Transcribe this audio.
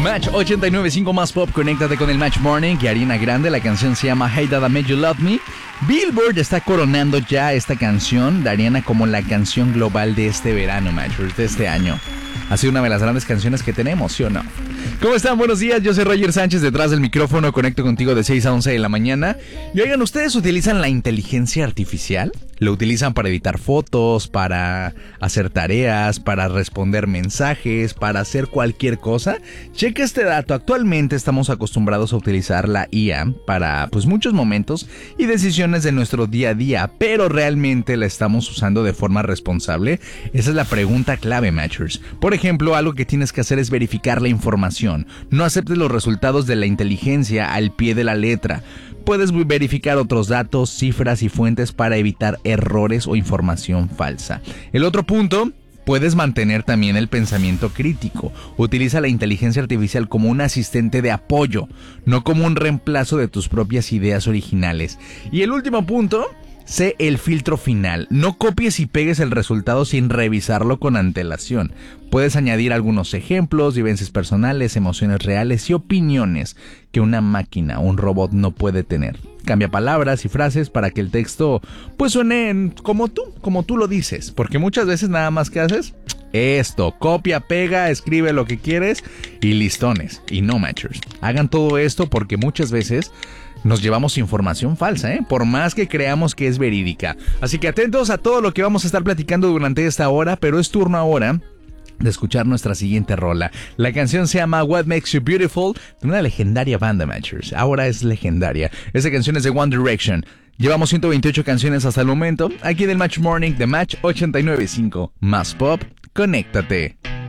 Match 89.5 más pop, conéctate con el Match Morning y Ariana Grande. La canción se llama Hey Dada Made You Love Me. Billboard está coronando ya esta canción de Ariana como la canción global de este verano, Matchers, de este año. Ha sido una de las grandes canciones que tenemos, ¿sí o no? ¿Cómo están? Buenos días, yo soy Roger Sánchez, detrás del micrófono, conecto contigo de 6 a 11 de la mañana. Y oigan, ¿ustedes utilizan la inteligencia artificial? ¿Lo utilizan para editar fotos, para hacer tareas, para responder mensajes, para hacer cualquier cosa? Checa este dato, actualmente estamos acostumbrados a utilizar la IA para muchos momentos y decisiones de nuestro día a día, pero ¿realmente la estamos usando de forma responsable? Esa es la pregunta clave, Matchers. Por ejemplo, algo que tienes que hacer es verificar la información. No aceptes los resultados de la inteligencia al pie de la letra. Puedes verificar otros datos, cifras y fuentes para evitar errores o información falsa. El otro punto, puedes mantener también el pensamiento crítico. Utiliza la inteligencia artificial como un asistente de apoyo, no como un reemplazo de tus propias ideas originales. Y el último punto, sé el filtro final. No copies y pegues el resultado sin revisarlo con antelación. Puedes añadir algunos ejemplos, vivencias personales, emociones reales y opiniones que una máquina o un robot no puede tener. Cambia palabras y frases para que el texto suene como tú lo dices. Porque muchas veces nada más que haces esto, copia, pega, escribe lo que quieres y listones. Y no, Matchers. Hagan todo esto porque muchas veces nos llevamos información falsa, por más que creamos que es verídica. Así que atentos a todo lo que vamos a estar platicando durante esta hora, pero es turno ahora de escuchar nuestra siguiente rola. La canción se llama What Makes You Beautiful, de una legendaria banda, Matchers. Ahora es legendaria. Esta canción es de One Direction. Llevamos 128 canciones hasta el momento, aquí en el Match Morning de Match 89.5. Más pop, conéctate.